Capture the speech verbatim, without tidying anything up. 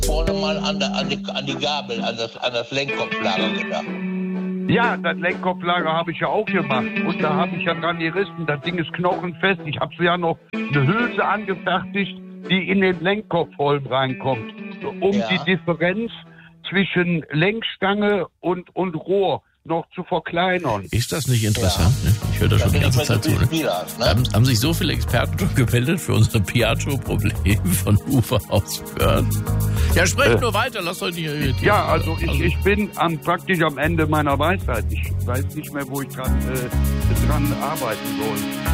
vorne mal an, der, an, die, an die Gabel, an das, an das Lenkkopflager gedacht. Ja, das Lenkkopflager habe ich ja auch gemacht. Und da habe ich ja dran gerissen. Das Ding ist knochenfest. Ich habe so ja noch eine Hülse angefertigt, die in den Lenkkopfholm reinkommt. Um Ja. die Differenz zwischen Lenkstange und, und Rohr noch zu verkleinern. Ist das nicht interessant? Ja. Ne? Ich höre das schon die ganze Zeit zu. Ne? Hast, ne? Haben, haben sich so viele Experten schon gemeldet für unser Piaggio-Problem von Uwe aus Börn? Ja, sprecht äh, nur weiter, lasst euch nicht irritieren. Ja, also ich, also ich bin am, praktisch am Ende meiner Weisheit. Ich weiß nicht mehr, wo ich grad, äh, dran arbeiten soll.